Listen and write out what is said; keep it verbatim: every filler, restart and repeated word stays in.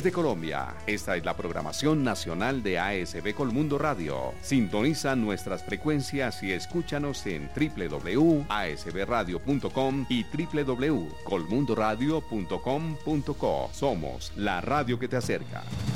de Colombia, esta es la programación nacional de A S B Colmundo Radio. Sintoniza nuestras frecuencias y escúchanos en w w w punto a s b radio punto com y w w w punto colmundoradio punto com punto co. Somos la radio que te acerca.